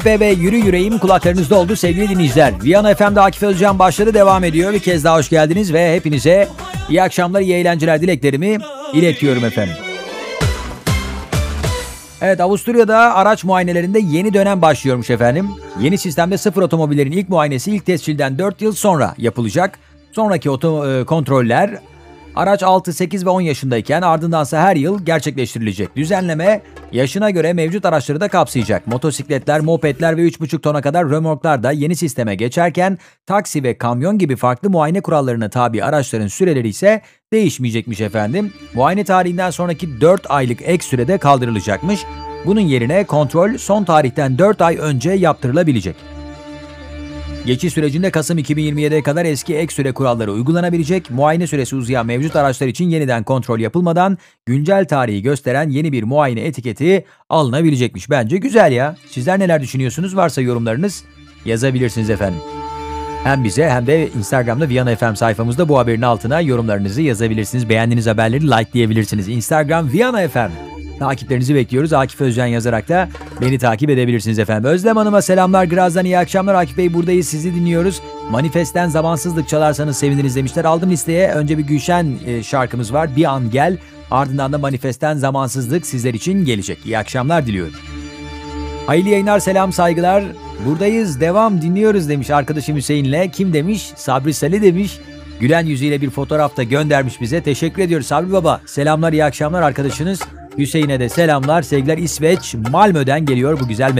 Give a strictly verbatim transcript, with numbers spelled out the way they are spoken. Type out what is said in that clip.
Ve ve yürü yüreğim kulaklarınızda oldu sevgili dinleyiciler. Viyana F M'de Akif Özcan başladı, devam ediyor. Bir kez daha hoş geldiniz ve hepinize iyi akşamlar, iyi eğlenceler dileklerimi iletiyorum efendim. Evet, Avusturya'da araç muayenelerinde yeni dönem başlıyormuş efendim. Yeni sistemde sıfır otomobillerin ilk muayenesi ilk tescilden dört yıl sonra yapılacak. Sonraki oto, e, kontroller araç altı, sekiz ve on yaşındayken ardındansa her yıl gerçekleştirilecek. Düzenleme yaşına göre mevcut araçları da kapsayacak. Motosikletler, mopedler ve üç buçuk tona kadar römorklar da yeni sisteme geçerken taksi ve kamyon gibi farklı muayene kurallarına tabi araçların süreleri ise değişmeyecekmiş efendim. Muayene tarihinden sonraki dört aylık ek sürede kaldırılacakmış. Bunun yerine kontrol son tarihten dört ay önce yaptırılabilecek. Geçiş sürecinde Kasım iki bin yirmi yediye kadar eski ek süre kuralları uygulanabilecek. Muayene süresi uzayan mevcut araçlar için yeniden kontrol yapılmadan güncel tarihi gösteren yeni bir muayene etiketi alınabilecekmiş. Bence güzel ya. Sizler neler düşünüyorsunuz? Varsa yorumlarınız yazabilirsiniz efendim. Hem bize hem de Instagram'da Viyana F M sayfamızda bu haberin altına yorumlarınızı yazabilirsiniz. Beğendiğiniz haberleri likeleyebilirsiniz. Instagram Viyana F M. Takiplerinizi bekliyoruz. Akif Özcan yazarak da beni takip edebilirsiniz efendim. Özlem Hanım'a selamlar. Graz'dan iyi akşamlar. Akif Bey buradayız. Sizi dinliyoruz. Manifest'ten Zamansızlık çalarsanız seviniriz demişler. Aldım listeye. Önce bir Gülşen şarkımız var. Bir an gel. Ardından da Manifest'ten Zamansızlık sizler için gelecek. İyi akşamlar diliyorum. Hayırlı yayınlar, selam, saygılar. Buradayız. Devam dinliyoruz demiş arkadaşım Hüseyin'le. Kim demiş? Sabri Salih demiş. Gülen yüzüyle bir fotoğraf da göndermiş bize. Teşekkür ediyoruz Sabri Baba. Selamlar, iyi akşamlar arkadaşınız. Hüseyin'e de selamlar, sevgiler. İsveç, Malmö'den geliyor bu güzel